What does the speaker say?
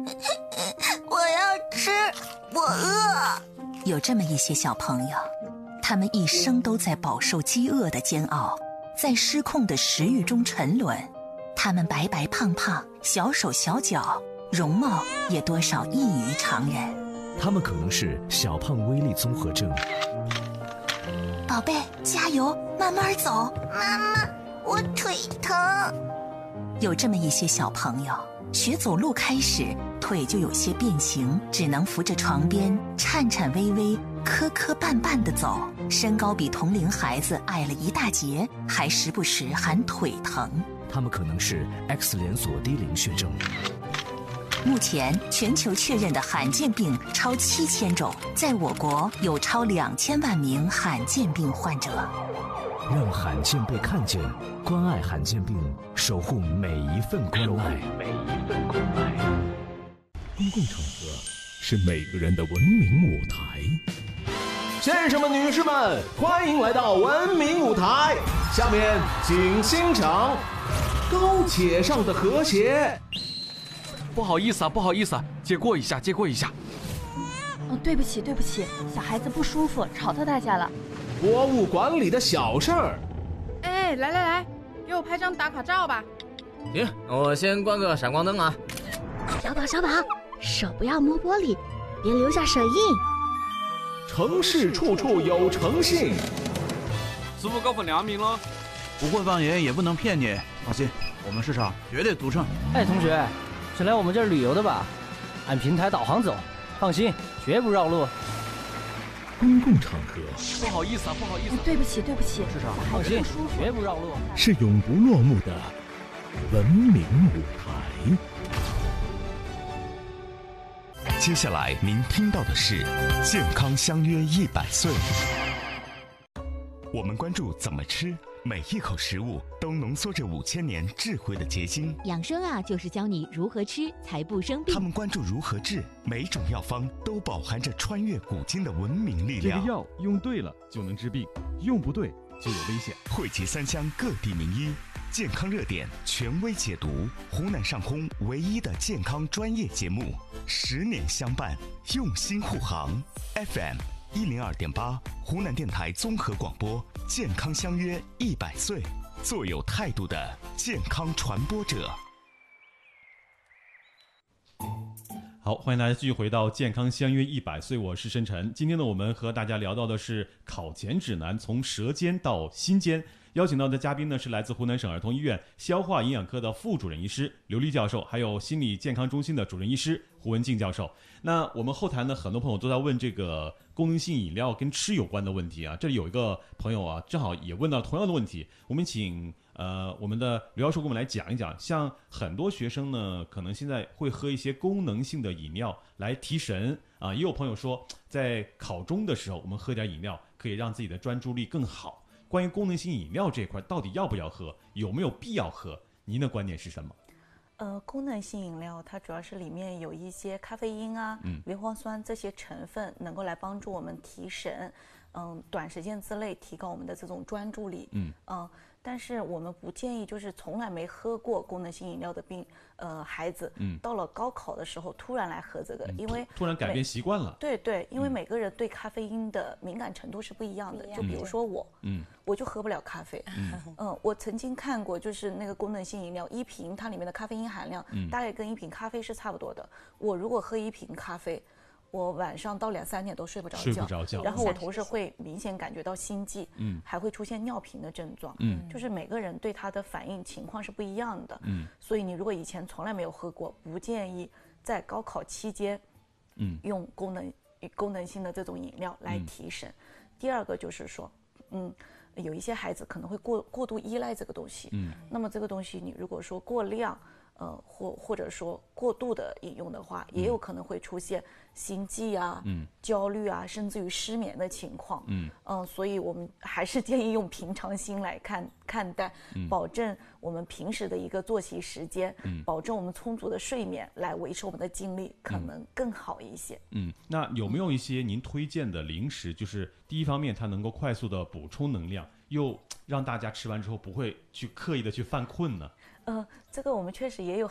我要吃，我饿。 有这么一些小朋友，他们一生都在饱受饥饿的煎熬，在失控的食欲中沉沦。他们白白胖胖，小手小脚，容貌也多少异于常人。 他们可能是小胖威力综合症。 宝贝，加油，慢慢走。 妈妈，我腿疼。 有这么一些小朋友，学走路开始，腿就有些变形，只能扶着床边，颤颤巍巍，磕磕绊绊地走。身高比同龄孩子矮了一大截，还时不时喊腿疼。 他们可能是 X 连锁低磷血症。 目前全球确认的罕见病超7000种，在我国有超2000万名罕见病患者。 让罕见被看见，关爱罕见病，守护每一份关爱。 公共场合是每个人的文明舞台。 先生们、女士们，欢迎来到文明舞台。下面请欣赏高且上的和谐。 不好意思啊，借过一下。 对不起，小孩子不舒服，吵到大家了。 博物馆里的小事儿。 哎，来，给我拍张打卡照吧。 行，我先关个闪光灯啊。 小宝，手不要摸玻璃，别留下手印。 城市处处有诚信。 师傅高分2名了。 不会放盐也不能骗你，放心，我们市场绝对独胜。 哎，同学，是来我们这儿旅游的吧？按平台导航走，放心，绝不绕路。 公共场合不好意思。 对不起， 市场放心，绝不绕路。 是永不落幕的文明舞台。 接下来您听到的是健康相约100岁。我们关注怎么吃，每一口食物都浓缩着5000年智慧的结晶。 养生啊，就是教你如何吃才不生病。 他们关注如何治，每种药方都饱含着穿越古今的文明力量。 这个药用对了就能治病，用不对就有危险。 汇集3乡各地名医，健康热点权威解读，湖南上空唯一的健康专业节目，10年相伴，用心护航。FM102.8，湖南电台综合广播，健康相约100岁，做有态度的健康传播者。 好，欢迎大家继续回到健康相约100岁，我是申晨。今天呢，我们和大家聊到的是考前指南，从舌尖到心尖。邀请到的嘉宾呢是来自湖南省儿童医院消化营养科的副主任医师刘丽教授，还有心理健康中心的主任医师胡文静教授。那我们后台呢，很多朋友都在问这个功能性饮料跟吃有关的问题啊。这里有一个朋友啊，正好也问到同样的问题，我们请我们的刘教授给我们来讲一讲。像很多学生呢，可能现在会喝一些功能性的饮料来提神啊，也有朋友说在考中的时候，我们喝点饮料可以让自己的专注力更好。关于功能性饮料这块，到底要不要喝，有没有必要喝？您的观点是什么？ 功能性饮料它主要是里面有一些咖啡因啊、维磺酸这些成分，能够来帮助我们提神，短时间之内提高我们的这种专注力。但是我们不建议就是从来没喝过功能性饮料的孩子，到了高考的时候突然来喝这个，因为突然改变习惯了。 对，因为每个人对咖啡因的敏感程度是不一样的。就比如说我就喝不了咖啡。我曾经看过，就是那个功能性饮料1瓶，它里面的咖啡因含量大概跟1瓶咖啡是差不多的。我如果喝1瓶咖啡，我晚上到2、3点都睡不着觉，然后我同时会明显感觉到心悸，还会出现尿频的症状，就是每个人对它的反应情况是不一样的，所以你如果以前从来没有喝过，不建议在高考期间，用功能性的这种饮料来提神。第二个就是说，有一些孩子可能会过度依赖这个东西，那么这个东西你如果说过量。或者说过度的饮用的话，也有可能会出现心悸啊、焦虑啊，甚至于失眠的情况。所以我们还是建议用平常心来看待，保证我们平时的一个作息时间，保证我们充足的睡眠，来维持我们的精力，可能更好一些。 那有没有一些您推荐的零食？就是第一方面，它能够快速的补充能量，又让大家吃完之后不会去刻意的去犯困呢？ 这个我们确实也有